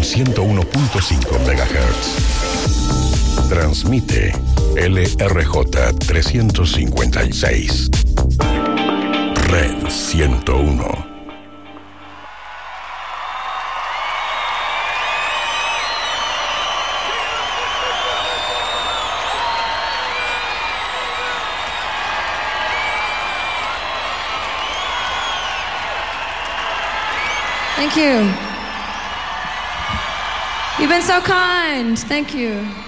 en 101.5 MHz. Transmite LRJ 356. Red 101. Thank you. You've been so kind. Thank you.